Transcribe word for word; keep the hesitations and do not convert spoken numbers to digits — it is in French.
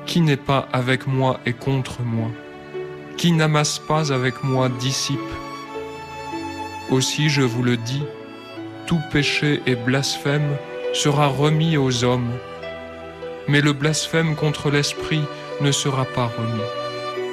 Qui n'est pas avec moi est contre moi. Qui n'amasse pas avec moi dissipe. Aussi je vous le dis, tout péché et blasphème sera remis aux hommes, mais le blasphème contre l'Esprit ne sera pas remis.